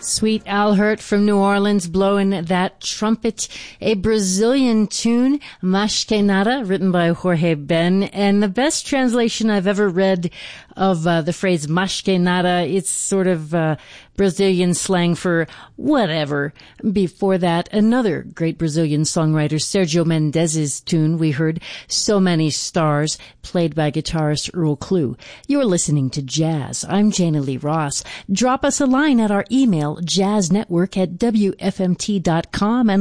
Sweet Al Hirt from New Orleans blowing that trumpet. A Brazilian tune, Mas Que Nada, written by Jorge Ben. And the best translation I've ever read of the phrase Mas Que Nada, it's sort of Brazilian slang for whatever. Before that, another great Brazilian songwriter, Sergio Mendes's tune we heard, So Many Stars, played by guitarist Earl Klugh. You're listening to Jazz. I'm Jana Lee Ross. Drop us a line at our email, jazznetwork@wfmt.com, and